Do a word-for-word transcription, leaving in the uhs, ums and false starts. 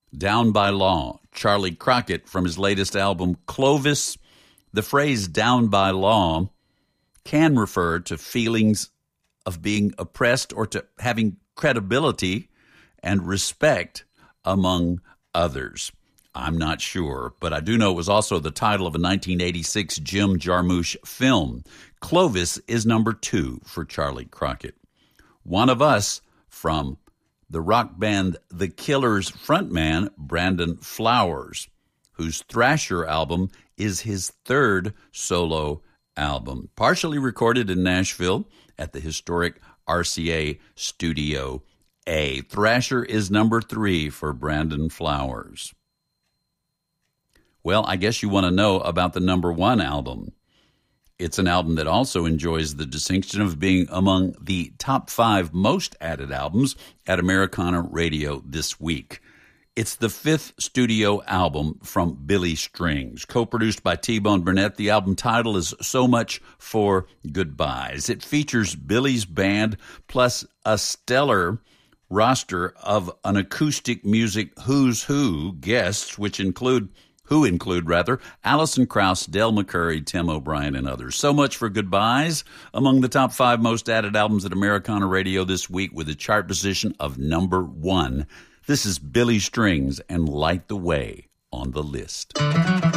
Down by Law, Charlie Crockett from his latest album, Clovis. The phrase down by law can refer to feelings of being oppressed or to having credibility and respect among others. I'm not sure, but I do know it was also the title of a nineteen eighty-six Jim Jarmusch film. Clovis is number two for Charlie Crockett. One of Us from the rock band The Killers frontman Brandon Flowers, whose Thrasher album is his third solo album, partially recorded in Nashville at the historic R C A Studio A. Thrasher is number three for Brandon Flowers. Well, I guess you want to know about the number one album. It's an album that also enjoys the distinction of being among the top five most added albums at Americana Radio this week. It's the fifth studio album from Billy Strings, co-produced by T-Bone Burnett. The album title is So Much for Goodbyes. It features Billy's band plus a stellar roster of an acoustic music who's who guests, which include who include, rather, Alison Krauss, Del McCurry, Tim O'Brien, and others. So Much for Goodbyes, among the top five most added albums at Americana Radio this week with a chart position of number one. This is Billy Strings and Light the Way on the List.